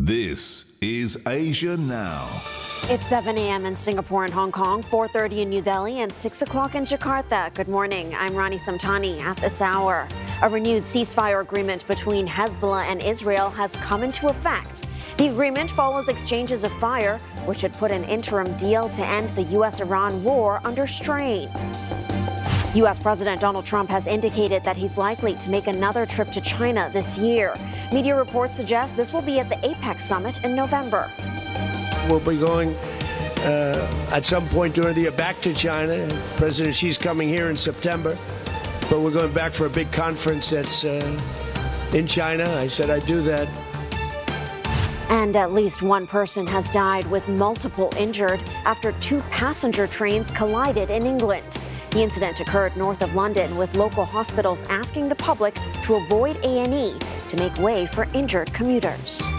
This is Asia Now. It's 7 a.m. in Singapore and Hong Kong, 4:30 in New Delhi, and 6 o'clock in Jakarta. Good morning. I'm Rani Samtani at this hour. A renewed ceasefire agreement between Hezbollah and Israel has come into effect. The agreement follows exchanges of fire, which had put an interim deal to end the U.S.-Iran war under strain. U.S. President Donald Trump has indicated that he's likely to make another trip to China this year. Media reports suggest this will be at the APEC summit in November. We'll be going at some point during the year back to China. President Xi's coming here in September, but we're going back for a big conference that's in China. I said I'd do that. And at least one person has died with multiple injured after two passenger trains collided in England. The incident occurred north of London, with local hospitals asking the public to avoid A&E to make way for injured commuters.